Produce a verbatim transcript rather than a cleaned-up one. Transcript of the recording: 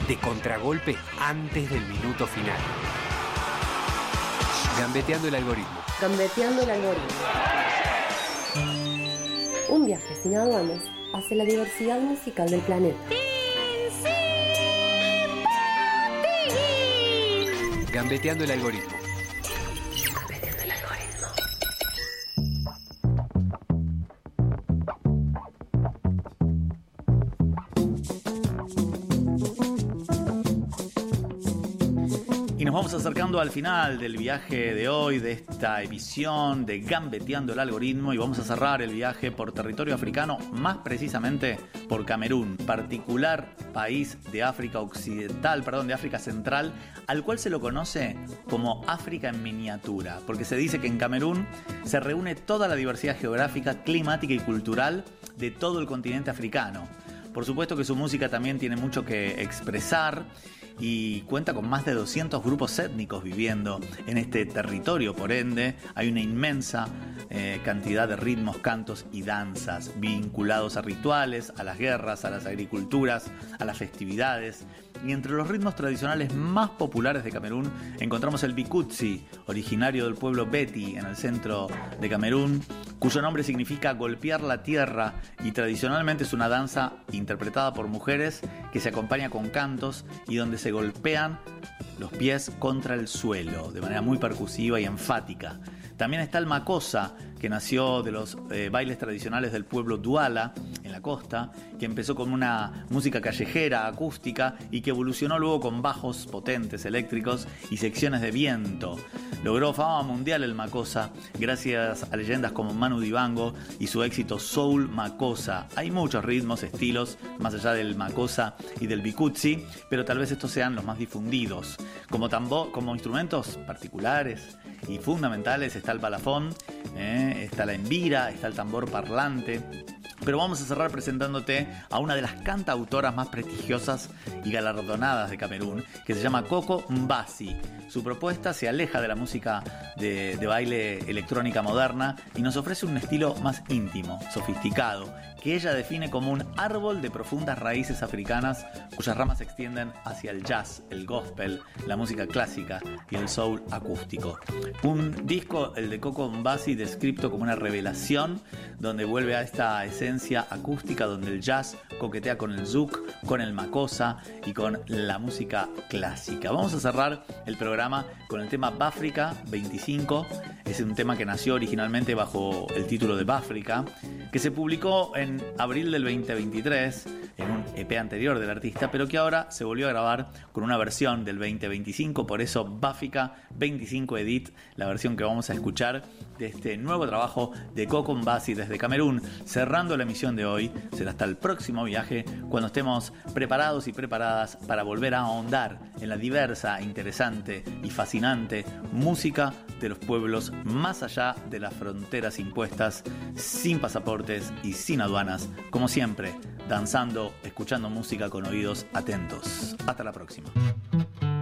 de contragolpe antes del minuto final. Gambeteando el algoritmo. Gambeteando el algoritmo. Un viaje sin aduanas hacia la diversidad musical del planeta. Gambeteando el algoritmo. Gambeteando el algoritmo. Y nos vamos acercando al final del viaje de hoy, de esta emisión de Gambeteando el Algoritmo, y vamos a cerrar el viaje por territorio africano, más precisamente por Camerún, particular país de África Occidental, perdón, de África Central, al cual se lo conoce como África en miniatura, porque se dice que en Camerún se reúne toda la diversidad geográfica, climática y cultural de todo el continente africano. Por supuesto que su música también tiene mucho que expresar y cuenta con más de doscientos grupos étnicos viviendo en este territorio. Por ende, hay una inmensa eh, cantidad de ritmos, cantos y danzas vinculados a rituales, a las guerras, a las agriculturas, a las festividades. Y entre los ritmos tradicionales más populares de Camerún encontramos el bikutsi, originario del pueblo Beti en el centro de Camerún, cuyo nombre significa golpear la tierra, y tradicionalmente es una danza interpretada por mujeres que se acompaña con cantos y donde se golpean los pies contra el suelo de manera muy percusiva y enfática. También está el makossa, que nació de los eh, bailes tradicionales del pueblo Douala en la costa, que empezó con una música callejera, acústica, y que evolucionó luego con bajos potentes eléctricos y secciones de viento. Logró fama mundial el makossa gracias a leyendas como Manu Dibango y su éxito Soul Makossa. Hay muchos ritmos, estilos, más allá del makossa y del bikutsi, pero tal vez estos sean los más difundidos. Como, tambo, como instrumentos particulares y fundamentales está el balafón, eh, está la embira, está el tambor parlante. Pero vamos a cerrar presentándote a una de las cantautoras más prestigiosas y galardonadas de Camerún, que se llama Coco Mbasi. Su propuesta se aleja de la música de, de baile electrónica moderna y nos ofrece un estilo más íntimo, sofisticado, que ella define como un árbol de profundas raíces africanas cuyas ramas se extienden hacia el jazz, el gospel, la música clásica y el soul acústico. Un disco, el de Coco Mbasi, descrito como una revelación, donde vuelve a esta esencia acústica, donde el jazz coquetea con el zouk, con el makossa y con la música clásica. Vamos a cerrar el programa con el tema Bafrika veinticinco. Es un tema que nació originalmente bajo el título de Bafrika, que se publicó en abril del veinte veintitrés en un E P anterior del artista, pero que ahora se volvió a grabar con una versión del veinte veinticinco. Por eso Bafrika veinticinco Edit, la versión que vamos a escuchar de este nuevo trabajo de Coco Mbasi desde Camerún. Cerrando la emisión de hoy, será hasta el próximo viaje, cuando estemos preparados y preparadas para volver a ahondar en la diversa, interesante y fascinante música de los pueblos más allá de las fronteras impuestas, sin pasaportes y sin aduanas, como siempre, danzando, escuchando música con oídos atentos. Hasta la próxima.